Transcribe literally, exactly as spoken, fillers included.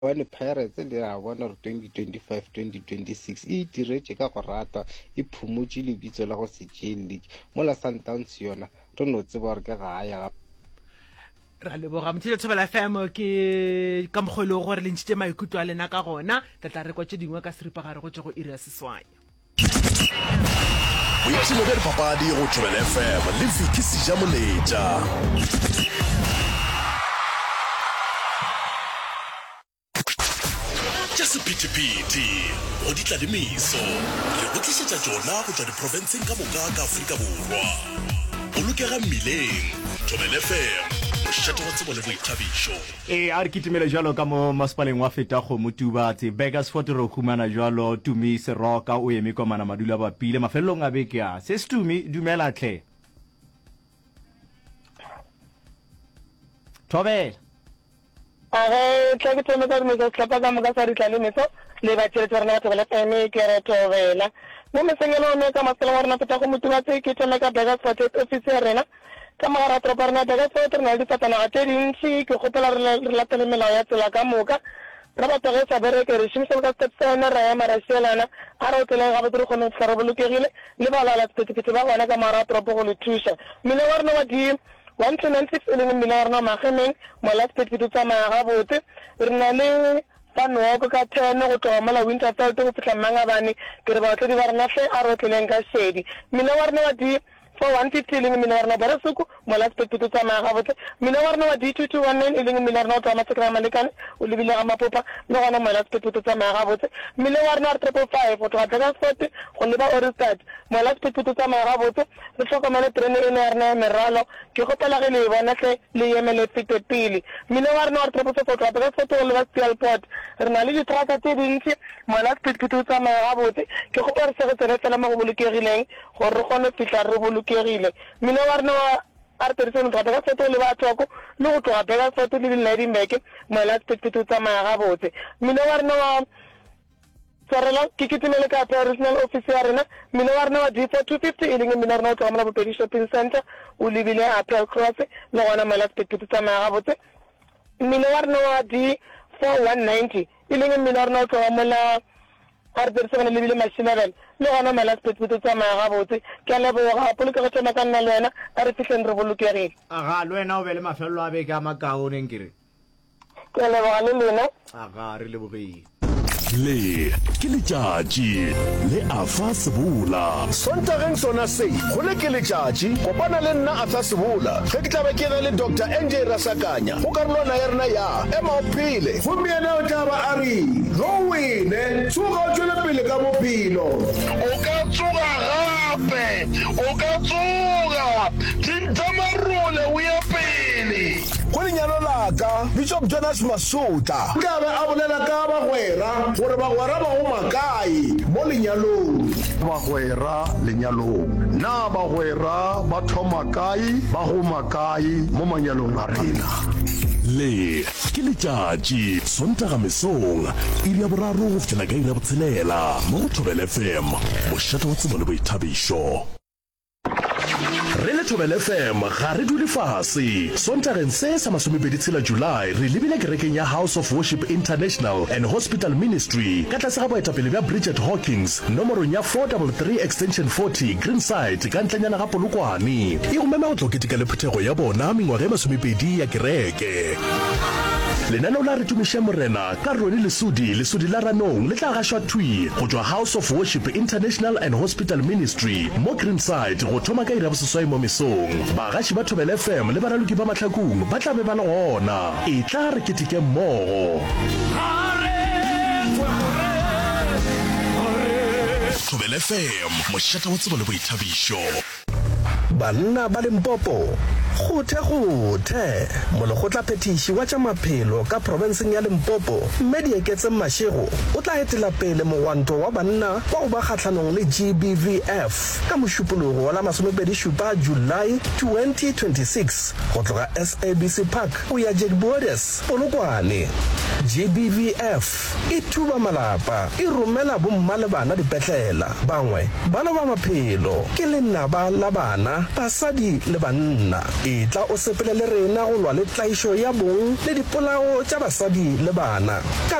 wa le Pirates le a bona re twenty twenty-five twenty twenty-six e diretse ka go rata e phumutse le bitso la go se tšelle mo la Sundowns yona re no tseba re ka ga ya ra le boga mthile Thobela F M ke ka mogolo gore le ntšhitse maikutlo a lena ka gona tla re kwatse dingwe ka seripa gare go tse go ira seswanya o itse le papadi go Thobela F M le Vicky Sijamoleja sephithi o di tla le meso re go tlisetsa tsona go tswa diprovinceng ka moka ka Afrika Borwa o lokega mmileng Thobela F M o shata go tsebo le boithabišo e a re kitimele jalo ka mo masepaleng wa feta go motubatse Bakersford ro khumana jalo Tumi Seroka o eme kwa mana madula ba pile mafelong a beke a se Tumi dumela tle Thobela Are tla ke tsema ka mo sa tlapa ka mo ka sa ritla le meso le ba tsere tsere na Thobela F M ke re Thobela mo mesengelo ne ka masela wa rena feta go motubatse ke tsema ka Bakersford office rena ka mara troparna Bakersford na di patana ga tedintsi ke gopela re latele melao ya tsela ka moka ra ba tsere sa bere ke re shimse ka tsena ra ya mara selana a re tlela ga batho go no tsara bolokegile le ba la la tsetse ba bona ka mara tropo go le thusa mile wa rena wa di one two nine six eleng milarna magemeng mo last pit tsa maga bote re na le fanoko ka ten go tloga mala winter felt go fitla manga bane ke re ba tle di ba rena fe a rotleleng ka shedi mina wa rena wa di for one fifty eleng milarna bara suku mo last pit tsa maga bote mina wa rena wa di two two one nine eleng milarna o tama sekra malekane o lebile ga mapopa le gona mo last pit tsa maga bote mina wa rena triple five go tloga ka sport go leba Oristad mo last pit tsa maga bote re tlhokomela trene e ne rena meralo ke gopela ge le bona tle le yemele fete pele mina wa rena re triple five go tloga ka sport le ba steel port re na le ditraka tse dintsi mo last pit tsa maga bote ke gopela se re tsena tsela mo go bolokegileng gore re gone fitla re bolokegile mina wa rena wa ar persone ga ba se le ba tsoko le go tloga bega foto le le di meke mo last pit tsa maga bote mina wa rena wa Sarela kikitimele ka personal officer rena mina wa rena wa D four two fifty eleng mina rena o tloga mo Bopedi shopping center o lebile Apple Cross le gona mo last pit tsa maga bote mina wa rena wa D four one ninety eleng mina rena o tloga mo la arder se le lebile Mashinabel le gona mo last pit tsa maga bote ke le bo ga polo ke go tsena ka nna le wena a re fitlheng re bolokegile aga le wena o be le mafelo a be ka makao ne nkere ke le ba le lena aga re le bogei le ke letšatši le Afa Sebola Sontageng sona se go le ke letšatši kopana le nna Afa Sebola ge ke tla be ke na le Doctor N J Rasakanya go karolwana ya rena ya ema o phele gompieno o tla ba a re go wine tsoga o tšwele pele ka bophelo o ka tsoga gape o ka tsoga dintamarole o ya pele go lenyalo laka Bishop Jonas Masuta o tla be a bolela ka bagwera gore bagwera ba go makae mo lenyalong bagwera lenyalong na bagwera ba thoma kae ba go makae mo manyalong a rena le ke letšatši sontaga mesong iri ya boraro go fitlhela ka iri ya botshelela mo go Thobela F M mošata wa tsebo le boithabišo re le Thobela F M ga re dule fase sontageng se sa masomepedi tshela July re lebile kerekeng ya House of Worship International and Hospital Ministry ka tlase ga boetapele bja Bridget Hawkins nomorong ya four three three extension forty Greenside ka ntlenyana ga Polokwane e go mema go tlo ketika le phethego ya bona mengwaga ya masomepedi ya kereke lenaneo la re tumiše morena ka Roni Lesudi lesudi la ranong le tla gašwa thui go tšwa House of Worship International and Hospital Ministry mo Greenside go thoma ka ira boseswai mo mesong bagaši ba Thobela F M le baraloki ba mahlakong ba tla be ba le gona e tla re ketike mmogo Thobela F M mošata wa tsebo le boithabišo banna ba Limpopo gothe gothe mologotla phetiši wa tša maphelo ka provinceng ya Limpopo mme di eketse Mashego o tla etela pele mogwanto wa banna wa go ba kgatlhanong le G B V F ka mošupologo la masomepedi šupa July twenty twenty-six go tloga S A B C Park o ya Jack Borders Polokwane G B V F e thuba malapa e romela bomma le bana dipetlela bangwe ba loba maphelo ke lenaba la bana basadi le banna e tla o sepele le rena go lwa le tlaišo ya bong le dipolao tša basadi le bana.